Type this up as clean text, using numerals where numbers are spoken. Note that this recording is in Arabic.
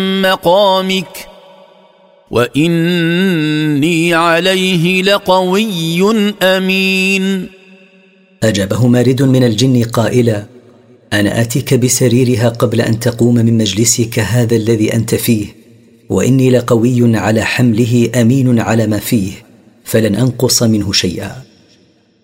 مقامك وإني عليه لقوي أمين. أجابه مارد من الجن قائلا: أنا آتيك بسريرها قبل أن تقوم من مجلسك هذا الذي أنت فيه، وإني لقوي على حمله أمين على ما فيه، فلن أنقص منه شيئا.